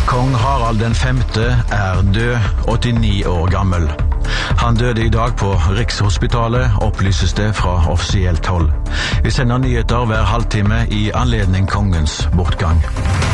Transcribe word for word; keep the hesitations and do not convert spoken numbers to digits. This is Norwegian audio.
Kong Harald den femte er død, åttini år gammel. Han døde i dag på Rikshospitalet, opplyses det fra offisielt hold. Vi sender nyheter hver halvtime i anledning kongens bortgang.